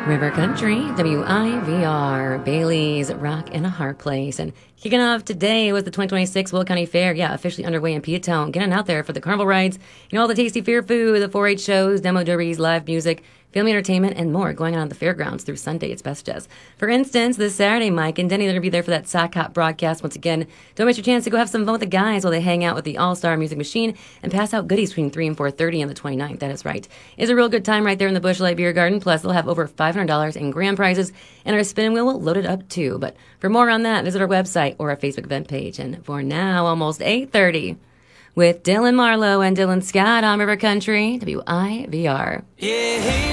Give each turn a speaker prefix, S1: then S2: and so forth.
S1: River Country, WIVR, Bailey's Rock in a Hard Place. And kicking off today was the 2026 Will County Fair. Yeah, officially underway in Peatown. Getting out there for the carnival rides, all the tasty fair food, the 4-H shows, demo derbies, live music, family entertainment, and more going on at the fairgrounds through Sunday. It's best as. For instance, this Saturday, Mike and Denny, they're going to be there for that Sock Hop broadcast. Once again, don't miss your chance to go have some fun with the guys while they hang out with the All-Star Music Machine and pass out goodies between 3 and 4:30 on the 29th. That is right. It's a real good time right there in the Busch Light Beer Garden. Plus, they'll have over $500 in grand prizes, and our spinning wheel will load it up too. But for more on that, visit our website or our Facebook event page. And for now, almost 8:30, with Dylan Marlowe and Dylan Scott on River Country, WIVR.
S2: Yeah.